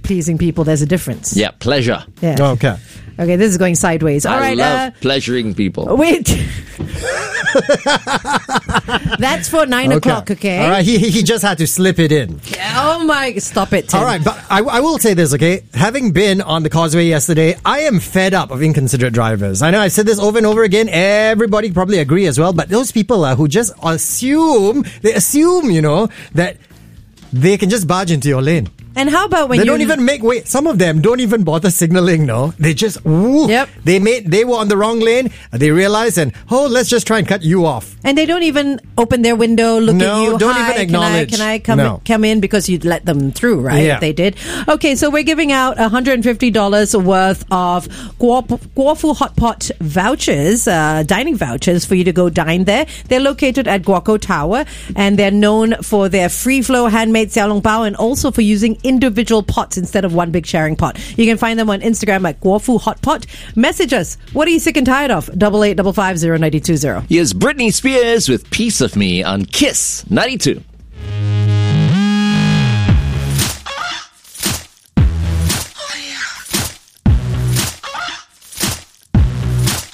pleasing people, there's a difference. Yeah, pleasure. Yeah. Okay. Okay, this is going sideways. All I right. love pleasuring people. Wait. That's for 9 o'clock, okay? All right, he just had to slip it in. Oh my, stop it, Tim. All right, but I will say this, okay? Having been on the causeway yesterday, I am fed up of inconsiderate drivers. I know I've said this over and over again. Everybody probably agree as well, but those people who just assume, that they can just barge into your lane. And how about when They don't even make way. Some of them don't even bother signaling, no? They just, Yep. They were on the wrong lane. They realized, and, let's just try and cut you off. And they don't even open their window, look at you. Don't Hi, even acknowledge. Can I come in because you'd let them through, right? Yeah. If they did. Okay, so we're giving out $150 worth of Guo Fu Hot Pot vouchers, dining vouchers for you to go dine there. They're located at Guoco Tower, and they're known for their free flow handmade xiao long bao, and also for using individual pots instead of one big sharing pot. You can find them on Instagram at Guo Fu Hot Pot. Message us. What are you sick and tired of? 88550920. Here's Britney Spears with Piece of Me on Kiss 92.